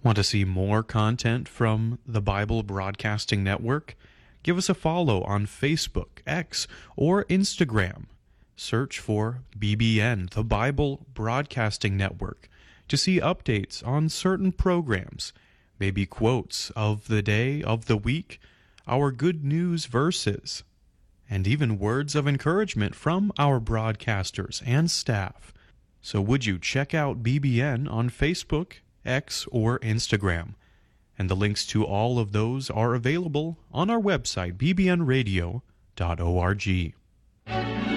Want to see more content from the Bible Broadcasting Network? Give us a follow on Facebook, X, or Instagram. Search for BBN, the Bible Broadcasting Network, to see updates on certain programs, maybe quotes of the day, of the week, our good news verses, and even words of encouragement from our broadcasters and staff. So would you check out BBN on Facebook, X, or Instagram? And the links to all of those are available on our website, bbnradio.org.